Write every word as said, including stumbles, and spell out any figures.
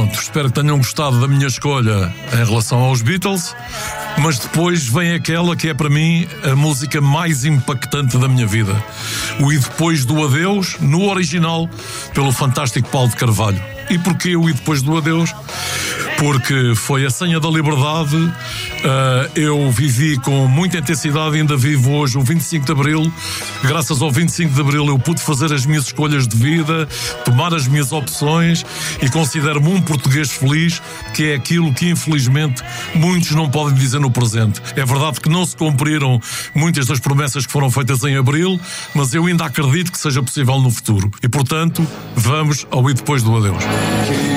Pronto, espero que tenham gostado da minha escolha em relação aos Beatles, mas depois vem aquela que é para mim a música mais impactante da minha vida. O E Depois do Adeus, no original, pelo fantástico Paulo de Carvalho. E porquê o E Depois do Adeus? Porque foi a senha da liberdade. Uh, eu vivi com muita intensidade e ainda vivo hoje o vinte e cinco de Abril. Graças ao vinte e cinco de Abril eu pude fazer as minhas escolhas de vida, tomar as minhas opções e considero-me um português feliz, que é aquilo que infelizmente muitos não podem dizer no presente. É verdade que não se cumpriram muitas das promessas que foram feitas em Abril, mas eu ainda acredito que seja possível no futuro. E portanto, vamos ao E Depois do Adeus.